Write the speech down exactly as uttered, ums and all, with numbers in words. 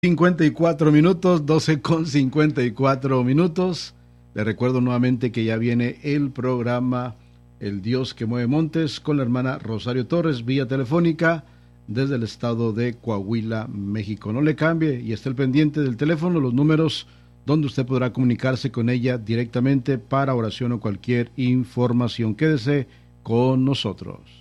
cincuenta y cuatro minutos, doce con cincuenta y cuatro minutos. Le recuerdo nuevamente que ya viene el programa El Dios que mueve montes con la hermana Rosario Torres vía telefónica desde el estado de Coahuila, México. No le cambie y esté al pendiente del teléfono, los números donde usted podrá comunicarse con ella directamente para oración o cualquier información. Quédese con nosotros.